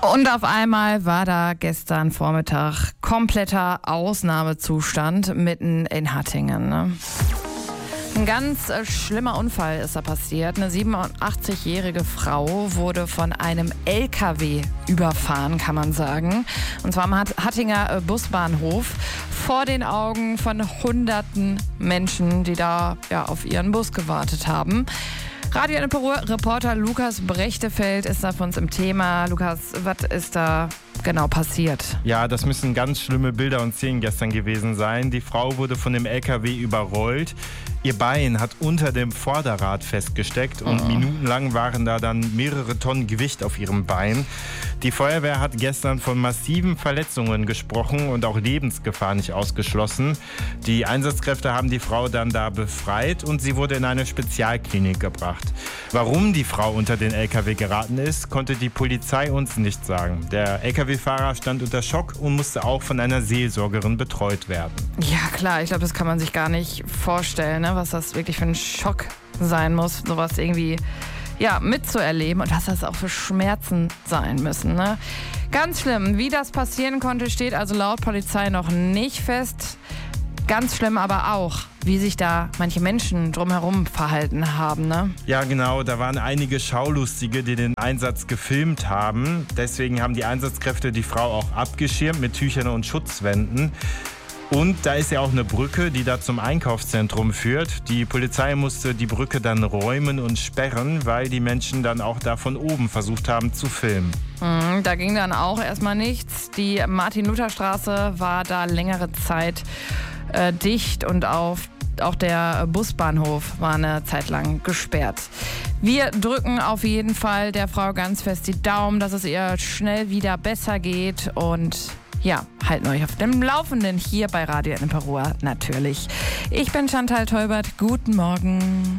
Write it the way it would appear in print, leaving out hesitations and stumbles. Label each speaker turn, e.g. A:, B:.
A: Und auf einmal war da gestern Vormittag kompletter Ausnahmezustand mitten in Hattingen. Ne? Ein ganz schlimmer Unfall ist da passiert. Eine 87-jährige Frau wurde von einem LKW überfahren, kann man sagen. Und zwar am Hattinger Busbahnhof vor den Augen von hunderten Menschen, die da auf ihren Bus gewartet haben. Radio NPR-Reporter Lukas Brechtefeld ist da für uns im Thema. Lukas, was ist da genau passiert?
B: Ja, das müssen ganz schlimme Bilder und Szenen gestern gewesen sein. Die Frau wurde von dem LKW überrollt. Ihr Bein hat unter dem Vorderrad festgesteckt und minutenlang waren da dann mehrere Tonnen Gewicht auf ihrem Bein. Die Feuerwehr hat gestern von massiven Verletzungen gesprochen und auch Lebensgefahr nicht ausgeschlossen. Die Einsatzkräfte haben die Frau dann da befreit und sie wurde in eine Spezialklinik gebracht. Warum die Frau unter den LKW geraten ist, konnte die Polizei uns nicht sagen. Der LKW-Fahrer stand unter Schock und musste auch von einer Seelsorgerin betreut werden.
A: Ja klar, ich glaube, das kann man sich gar nicht vorstellen, ne? Was das wirklich für ein Schock sein muss, sowas irgendwie mitzuerleben und was das auch für Schmerzen sein müssen. Ne? Ganz schlimm. Wie das passieren konnte, steht also laut Polizei noch nicht fest. Ganz schlimm aber auch, wie sich da manche Menschen drumherum verhalten haben. Ne?
B: Ja, genau. Da waren einige Schaulustige, die den Einsatz gefilmt haben. Deswegen haben die Einsatzkräfte die Frau auch abgeschirmt mit Tüchern und Schutzwänden. Und da ist ja auch eine Brücke, die da zum Einkaufszentrum führt. Die Polizei musste die Brücke dann räumen und sperren, weil die Menschen dann auch da von oben versucht haben zu filmen.
A: Da ging dann auch erstmal nichts. Die Martin-Luther-Straße war da längere Zeit dicht und auch der Busbahnhof war eine Zeit lang gesperrt. Wir drücken auf jeden Fall der Frau ganz fest die Daumen, dass es ihr schnell wieder besser geht und halten euch auf dem Laufenden hier bei Radio NPR natürlich. Ich bin Chantal Teubert. Guten Morgen.